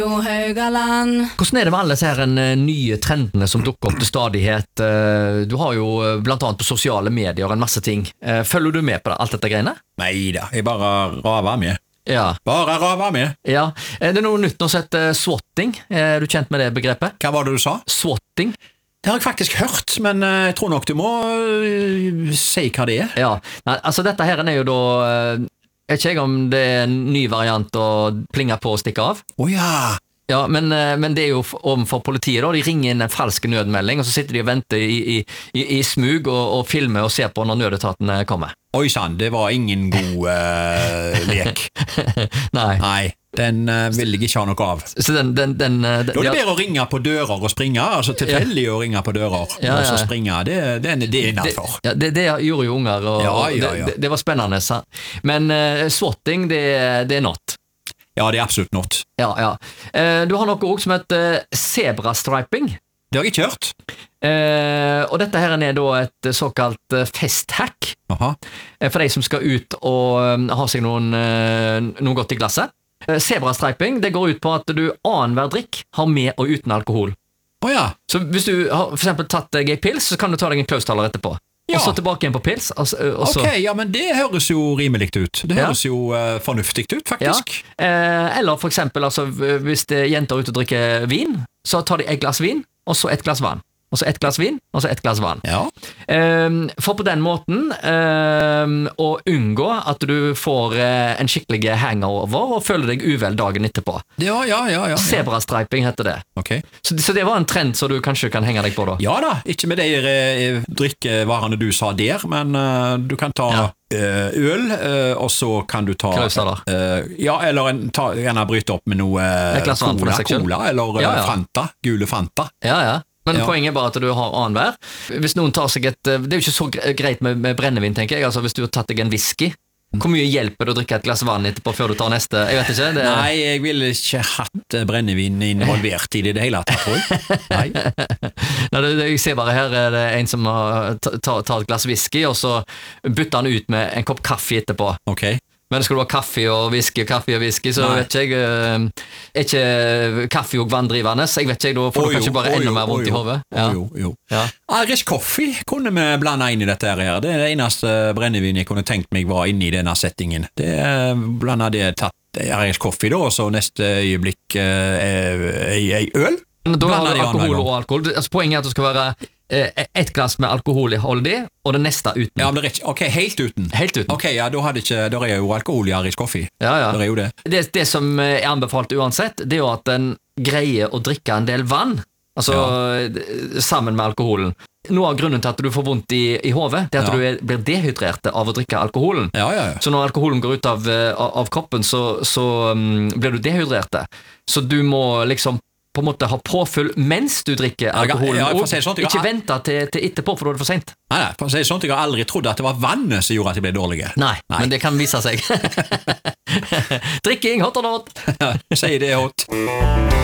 Haugaland. Hvordan er det med alle disse her nye trendene som dukker opp til stadighet? Du har jo blant annet på sosiale medier en masse ting. Følger du med på det, alt dette greiene? Neida, jeg bare raver med. Ja. Bare raver med. Ja. Det er noe nytt nå som heter swatting. Er du kjent med det begrepet? Hva var det du sa? Swatting. Det har jeg faktisk hørt, men jeg tror nok du må si hva det er. Ja, nei, altså dette her er jo da jeg vet ikke om det er en ny variant å plinge på og stikke av. Åja! Ja, men det er jo overfor politiet da, de ringer inn en falsk nødmelding, og så sitter de og venter i smug og filmer og ser på når nødetatene kommer. Oi sann, det var ingen god lek. Nei. Den vil jeg ikke ha noe av. Så da er det bedre å ringe på dører og springe, altså tilfeldig å ringe på dører og så springe, det er innenfor. Det gjorde jo unger, og det var spennende. Men swatting, det er not. Ja, det er absolutt not. Ja. Du har noe også som heter zebrastriping. Det har jeg ikke hørt. Og dette her er da et såkalt festhack. Aha. For de som skal ut og ha seg noe godt i glasset. Zebrastriping, det går ut på at du annenhver drikk har med og uten alkohol. Ja. Så hvis du har for eksempel tatt deg en pils, så kan du ta deg en klaustaler etterpå. Ja. Og så tilbake igjen på pils. Ok, ja, men det høres jo rimelig ut. Det høres jo fornuftig ut, faktisk. Ja. Eller for eksempel, altså, hvis det er jenter ute og drikker vin, så tar de et glass vin, og så et glass vann. Og så et glass vin, og så et glass vann. Ja. For på den måten å unngå at du får en skikkelig hangover og føler deg uvel dagen etterpå. Ja. Zebrastriping heter det. Okay. Så det var en trend som du kanskje kan henge deg på da? Ja da, ikke med de drikkevarene du sa der, men du kan ta øl, og så kan du ta Klaustaler. Eller gjerne bryte opp med noe cola eller Fanta, gule Fanta. Ja. Men poenget er bare at du har annenhver. Hvis noen tar seg det er jo ikke så greit med brennevin, tenker jeg. Altså hvis du har tatt deg en whisky, hvor mye hjelper det å drikke et glass vann etterpå før du tar neste? Jeg vet ikke. Nei, jeg ville ikke hatt brennevin involvert i det hele tatt, tror jeg. Nei. Jeg ser bare her er det en som tar et glass whisky, og så bytter han ut med en kopp kaffe etterpå. Ok. Men skal du ha kaffe og whisky, så vet ikke jeg, er ikke kaffe og vanndrivende, så jeg vet ikke, da får du kanskje bare enda mer vondt i hodet. Jo. Irish coffee kunne vi blande inn i dette her. Det er det eneste brennevin jeg kunne tenkt meg var inne i denne settingen. Det blandet det tatt Irish coffee da, og så neste øyeblikk ei øl. Da har du alkohol og alkohol. Altså, poenget er at det skal være et glass med alkoholholdig, og det neste uten. Ja, men det er ikke, ok, helt uten. Ok, ja, da er jo alkohol i Irish coffee. Ja. Det er jo det. Det som er anbefalt uansett, det er jo at en greier å drikke en del vann, altså sammen med alkoholen. Noe av grunnen til at du får vondt i hodet, det er at du blir dehydrert av å drikke alkoholen. Ja. Så når alkoholen går ut av kroppen, så blir du dehydrert. Så du må liksom på en måte ha påfyll mens du drikker alkoholen, ikke vente til etterpå, for da er det for sent. Nei, for å si sånn, jeg har aldri trodd at det var vannet som gjorde at jeg ble dårlig. Nei, men det kan vise seg. Drikking, hot or not? Sier det hot.